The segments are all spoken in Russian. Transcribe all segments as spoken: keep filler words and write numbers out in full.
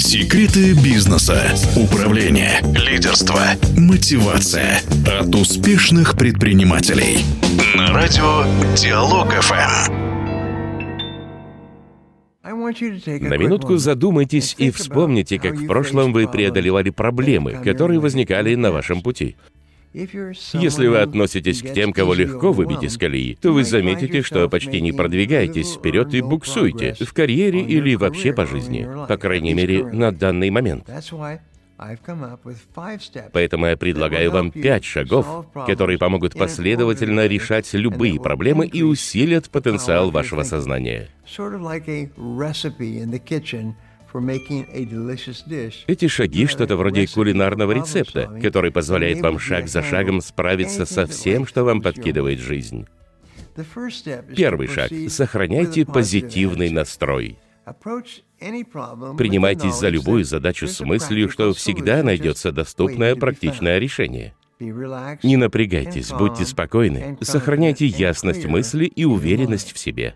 Секреты бизнеса, управления, лидерства, мотивация от успешных предпринимателей. На радио Диалог эф эм. На минутку задумайтесь и вспомните, как в прошлом вы преодолевали проблемы, которые возникали на вашем пути. Если вы относитесь к тем, кого легко выбить из колеи, то вы заметите, что почти не продвигаетесь вперед и буксуете в карьере или вообще по жизни, по крайней мере, на данный момент. Поэтому я предлагаю вам пять шагов, которые помогут последовательно решать любые проблемы и усилят потенциал вашего сознания. Эти шаги — что-то вроде кулинарного рецепта, который позволяет вам шаг за шагом справиться со всем, что вам подкидывает жизнь. Первый шаг — сохраняйте позитивный настрой. Принимайтесь за любую задачу с мыслью, что всегда найдется доступное практичное решение. Не напрягайтесь, будьте спокойны, сохраняйте ясность мысли и уверенность в себе.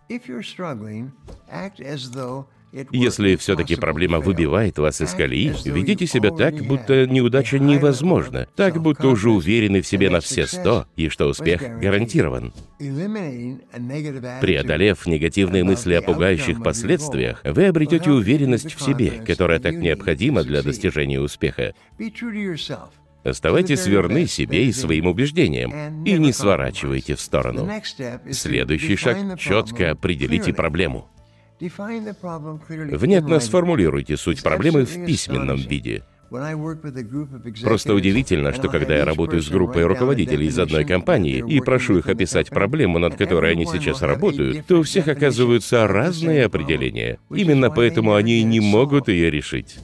Если все-таки проблема выбивает вас из колеи, ведите себя так, будто неудача невозможна, так, будто уже уверены в себе на все сто, и что успех гарантирован. Преодолев негативные мысли о пугающих последствиях, вы обретете уверенность в себе, которая так необходима для достижения успеха. Оставайтесь верны себе и своим убеждениям, и не сворачивайте в сторону. Следующий шаг — четко определите проблему. Внятно сформулируйте суть проблемы в письменном виде. Просто удивительно, что когда я работаю с группой руководителей из одной компании и прошу их описать проблему, над которой они сейчас работают, то у всех оказываются разные определения. Именно поэтому они не могут ее решить.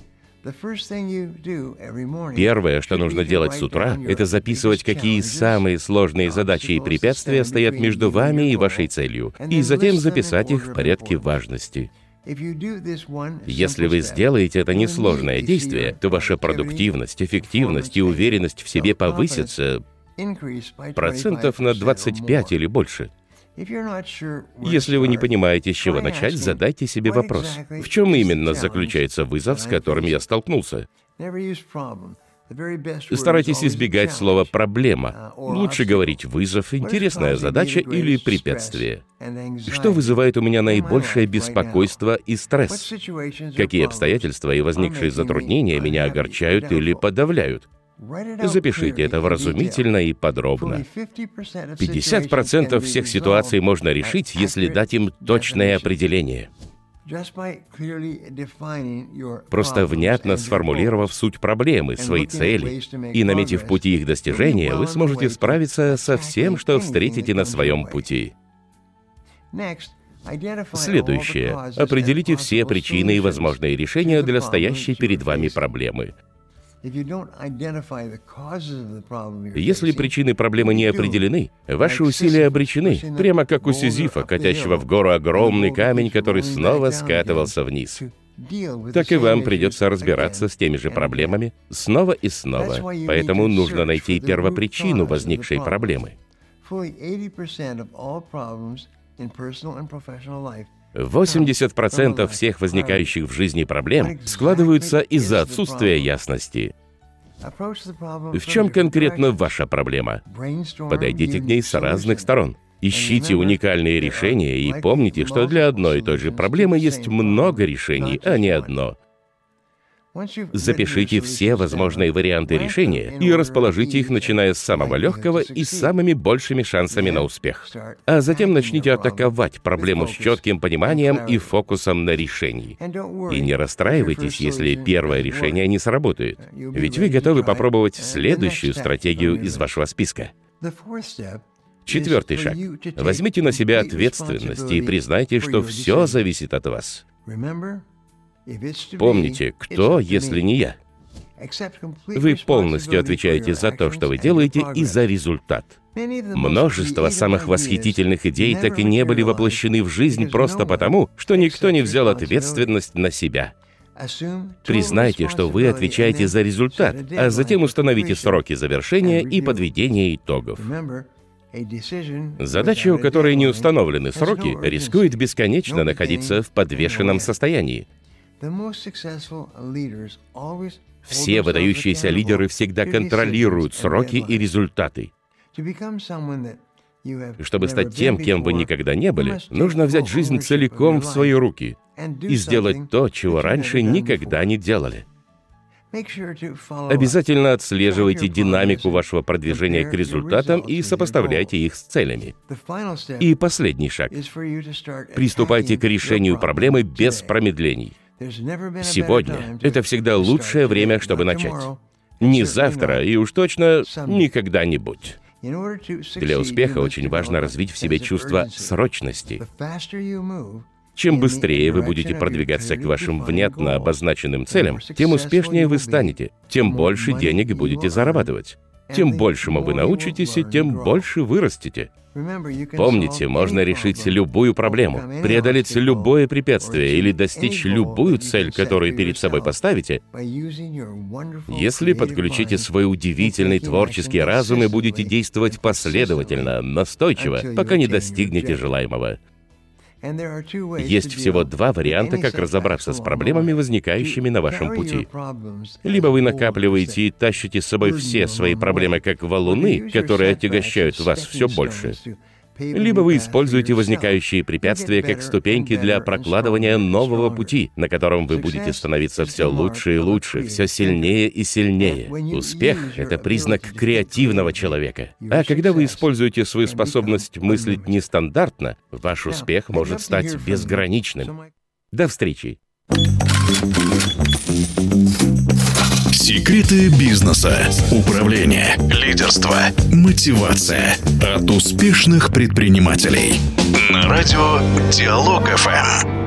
Первое, что нужно делать с утра, это записывать, какие самые сложные задачи и препятствия стоят между вами и вашей целью, и затем записать их в порядке важности. Если вы сделаете это несложное действие, то ваша продуктивность, эффективность и уверенность в себе повысятся процентов на двадцать пять или больше. Если вы не понимаете, с чего начать, задайте себе вопрос. В чем именно заключается вызов, с которым я столкнулся? Старайтесь избегать слова «проблема». Лучше говорить «вызов», «интересная задача» или «препятствие». Что вызывает у меня наибольшее беспокойство и стресс? Какие обстоятельства и возникшие затруднения меня огорчают или подавляют? Запишите это вразумительно и подробно. пятьдесят процентов всех ситуаций можно решить, если дать им точное определение. Просто внятно сформулировав суть проблемы, свои цели и наметив пути их достижения, вы сможете справиться со всем, что встретите на своем пути. Следующее. Определите все причины и возможные решения для стоящей перед вами проблемы. Если причины проблемы не определены, ваши усилия обречены, прямо как у Сизифа, катящего в гору огромный камень, который снова скатывался вниз. Так и вам придется разбираться с теми же проблемами снова и снова, поэтому нужно найти первопричину возникшей проблемы. восемьдесят процентов всех возникающих в жизни проблем складываются из-за отсутствия ясности. В чем конкретно ваша проблема? Подойдите к ней с разных сторон. Ищите уникальные решения и помните, что для одной и той же проблемы есть много решений, а не одно. Запишите все возможные варианты решения и расположите их, начиная с самого легкого и с самыми большими шансами на успех. А затем начните атаковать проблему с четким пониманием и фокусом на решении. И не расстраивайтесь, если первое решение не сработает, ведь вы готовы попробовать следующую стратегию из вашего списка. Четвертый шаг. Возьмите на себя ответственность и признайте, что все зависит от вас. Помните, кто, если не я? Вы полностью отвечаете за то, что вы делаете, и за результат. Множество самых восхитительных идей так и не были воплощены в жизнь просто потому, что никто не взял ответственность на себя. Признайте, что вы отвечаете за результат, а затем установите сроки завершения и подведения итогов. Задача, у которой не установлены сроки, рискует бесконечно находиться в подвешенном состоянии. Все выдающиеся лидеры всегда контролируют сроки и результаты. Чтобы стать тем, кем вы никогда не были, нужно взять жизнь целиком в свои руки и сделать то, чего раньше никогда не делали. Обязательно отслеживайте динамику вашего продвижения к результатам и сопоставляйте их с целями. И последний шаг. Приступайте к решению проблемы без промедлений. Сегодня — это всегда лучшее время, чтобы начать. Не завтра и уж точно не когда-нибудь. Для успеха очень важно развить в себе чувство срочности. Чем быстрее вы будете продвигаться к вашим внятно обозначенным целям, тем успешнее вы станете, тем больше денег будете зарабатывать. Тем большему вы научитесь, и тем больше вырастете. Помните, можно решить любую проблему, преодолеть любое препятствие или достичь любую цель, которую перед собой поставите, если подключите свой удивительный творческий разум и будете действовать последовательно, настойчиво, пока не достигнете желаемого. Есть всего два варианта, как разобраться с проблемами, возникающими на вашем пути. Либо вы накапливаете и тащите с собой все свои проблемы как валуны, которые отягощают вас все больше. Либо вы используете возникающие препятствия как ступеньки для прокладывания нового пути, на котором вы будете становиться все лучше и лучше, все сильнее и сильнее. Успех — это признак креативного человека. А когда вы используете свою способность мыслить нестандартно, ваш успех может стать безграничным. До встречи! Секреты бизнеса, управления, лидерства, мотивация от успешных предпринимателей. На радио Диалог эф эм.